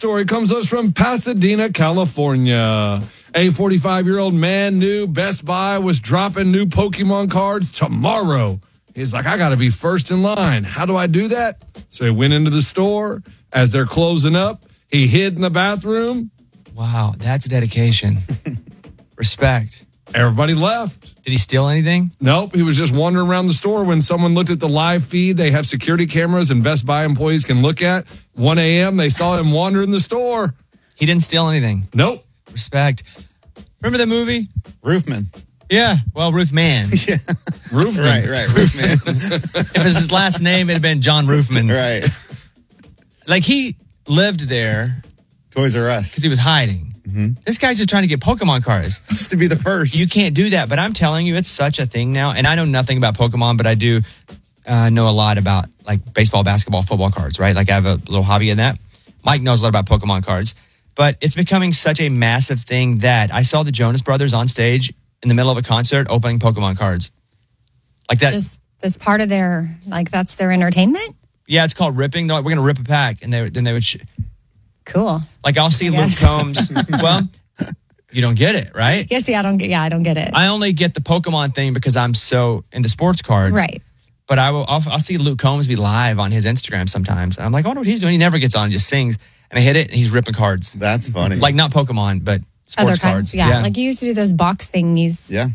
story comes to us from Pasadena, California. A 45-year-old man knew Best Buy was dropping new Pokemon cards tomorrow. He's like, I got to be first in line. How do I do that? So he went into the store. As they're closing up, he hid in the bathroom. Wow, that's dedication. Respect. Everybody left. Did he steal anything? Nope. He was just wandering around the store. When someone looked at the live feed, they have security cameras and Best Buy employees can look at. 1 a.m., they saw him wandering the store. He didn't steal anything. Nope. Respect. Remember the movie? Roofman. Yeah. Well, Roofman. Yeah. Roofman. Right. Roofman. If it was his last name, it'd have been John Roofman. Right. Like, he lived there Toys R Us. because he was hiding. Mm-hmm. This guy's just trying to get Pokemon cards. Just to be the first. You can't do that. But I'm telling you, it's such a thing now. And I know nothing about Pokemon, but I do know a lot about, like, baseball, basketball, football cards, right? Like, I have a little hobby in that. Mike knows a lot about Pokemon cards. But it's becoming such a massive thing that I saw the Jonas Brothers on stage in the middle of a concert opening Pokemon cards. Like that. Just that's part of their, like, that's their entertainment? Yeah, it's called ripping. They're like, we're going to rip a pack. And then they would... Cool. Like, I'll see Luke Combs. Well, you don't get it, right? Yes, I don't get it. I only get the Pokemon thing because I'm so into sports cards. Right. But I'll see Luke Combs be live on his Instagram sometimes. And I'm like, I wonder what he's doing. He never gets on, he just sings. And I hit it, and he's ripping cards. That's funny. Like, not Pokemon, but sports Other kinds, cards. yeah. Like, you used to do those box thingies. Yeah.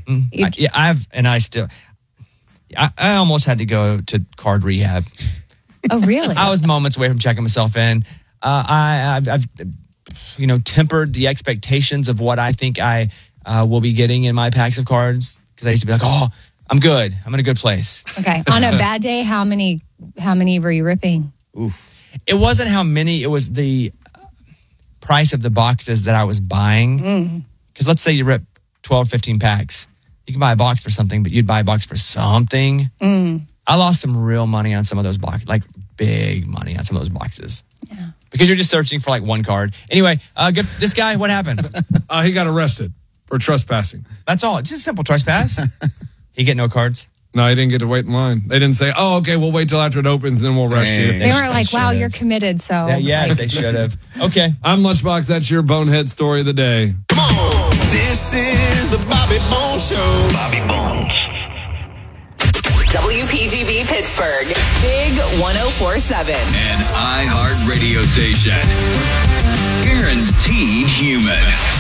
I almost had to go to card rehab. Oh, really? I was moments away from checking myself in. I've tempered the expectations of what I think I will be getting in my packs of cards. Because I used to be like, oh, I'm good. I'm in a good place. Okay. On a bad day, how many were you ripping? Oof. It wasn't how many. It was the price of the boxes that I was buying. Because let's say you rip 12, 15 packs. You can buy a box for something, but you'd buy a box for something. I lost some real money on some of those boxes, like big money on some of those boxes. Yeah. Because you're just searching for like one card. Anyway, this guy, what happened? He got arrested for trespassing. That's all. It's just a simple trespass. He get no cards. No, he didn't get to wait in line. They didn't say, oh, okay, we'll wait till after it opens, then we'll arrest you. They weren't like, wow, you're committed, so. Yes, they should have. Okay. I'm Lunchbox. That's your bonehead story of the day. Come on. This is the Bobby Bones Show. Bobby Bones. WPGB Pittsburgh. Big 104.7. An iHeart radio station. Guaranteed human.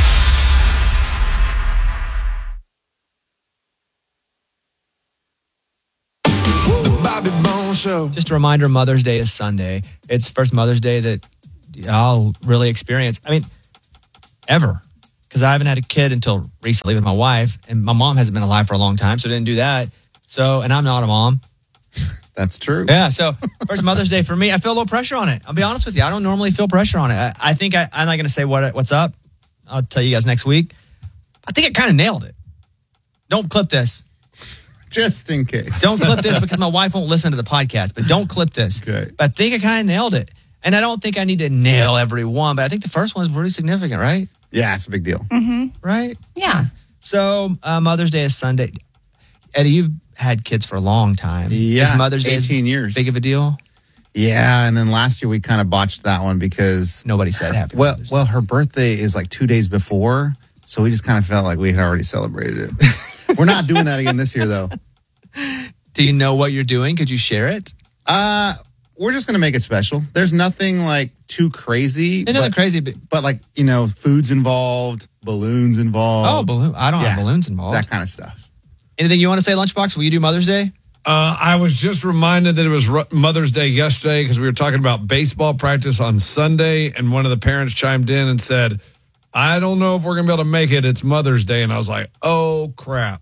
Bobby Bones Show. Just a reminder, Mother's Day is Sunday. It's the first Mother's Day that I'll really experience. I mean, ever. Because I haven't had a kid until recently with my wife. And my mom hasn't been alive for a long time, so I didn't do that. So, and I'm not a mom. That's true. Yeah, so first Mother's Day for me, I feel a little pressure on it. I'll be honest with you. I don't normally feel pressure on it. I think I'm not going to say what's up. I'll tell you guys next week. I think I kind of nailed it. Don't clip this. Just in case. Don't clip this because my wife won't listen to the podcast, but don't clip this. Okay. But I think I kind of nailed it. And I don't think I need to nail every one, but I think the first one is pretty significant, right? Yeah, it's a big deal. Right? Yeah. So Mother's Day is Sunday. Eddie, you've had kids for a long time. Yeah, Is Mother's Day 18 years. Big of a deal? Yeah, and then last year we kind of botched that one because... Nobody said happy Mother's Day. Well, her birthday is like 2 days before, so we just kind of felt like we had already celebrated it. We're not doing that again this year, though. Do you know what you're doing? Could you share it? We're just going to make it special. There's nothing like too crazy. Nothing crazy, but like, food's involved, balloons involved. I don't have balloons involved. That kind of stuff. Anything you want to say, Lunchbox? Will you do Mother's Day? I was just reminded that it was Mother's Day yesterday because we were talking about baseball practice on Sunday, and one of the parents chimed in and said, I don't know if we're going to be able to make it. It's Mother's Day. And I was like, oh, crap.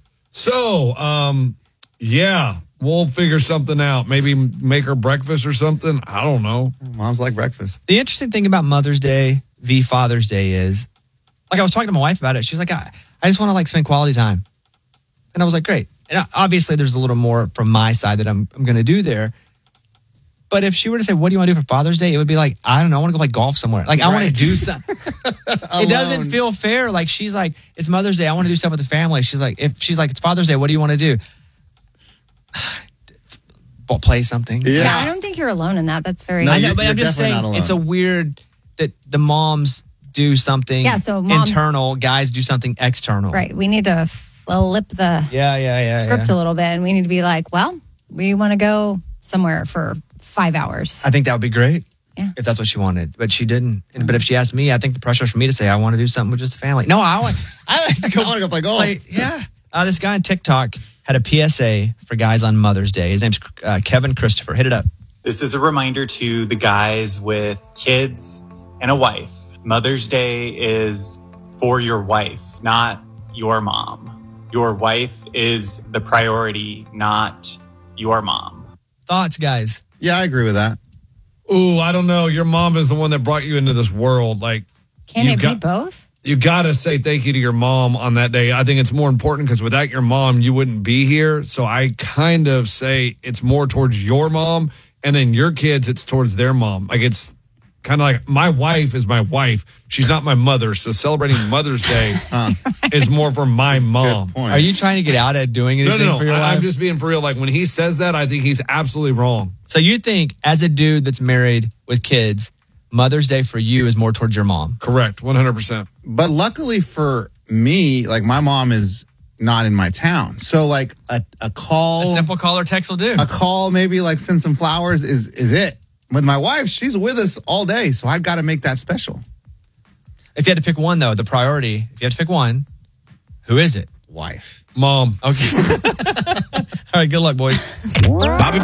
So, yeah, we'll figure something out. Maybe make her breakfast or something. I don't know. Moms like breakfast. The interesting thing about Mother's Day v. Father's Day is, like, I was talking to my wife about it. She was like, I just want to, spend quality time. And I was like, great. And obviously, there's a little more from my side that I'm going to do there. But if she were to say, what do you want to do for Father's Day? It would be like, I don't know. I want to go play golf somewhere. I want to do something. It doesn't feel fair. Like, she's like, it's Mother's Day. I want to do stuff with the family. She's like, it's Father's Day. What do you want to do? Play something. Yeah, I don't think you're alone in that. That's very... I know, but I'm just saying, it's a weird... that the moms do something Yeah, so moms- internal, guys do something external. Right. We need to flip the Yeah. script a little bit, and we need to be like, well, we want to go somewhere for 5 hours. I think that would be great. Yeah. If that's what she wanted, but she didn't. But if she asked me, I think the pressure is for me to say I want to do something with just the family. No, I like to go. I want to go play golf. Yeah. This guy on TikTok had a PSA for guys on Mother's Day. His name's Kevin Christopher. Hit it up. This is a reminder to the guys with kids and a wife. Mother's Day is for your wife, not your mom. Your wife is the priority, not your mom. Thoughts, guys? Yeah, I agree with that. Ooh, I don't know. Your mom is the one that brought you into this world. Like, Can it be both? You got to say thank you to your mom on that day. I think it's more important because without your mom, you wouldn't be here. So I kind of say it's more towards your mom, and then your kids, it's towards their mom. Like, it's kind of like my wife is my wife. She's not my mother. So celebrating Mother's Day is more for my mom. Good point. Are you trying to get out of doing anything No. for your I'm wife? just being for real. Like, when he says that, I think he's absolutely wrong. So you think, as a dude that's married with kids, Mother's Day for you is more towards your mom? Correct. 100%. But luckily for me, like my mom is not in my town. So like a call, A simple call or text will do. a call, maybe like send some flowers is it. With my wife, she's with us all day. So I've got to make that special. If you had to pick one, though, the priority, if you had to pick one, who is it? Wife. Mom. Okay. All right, good luck, boys. Bobby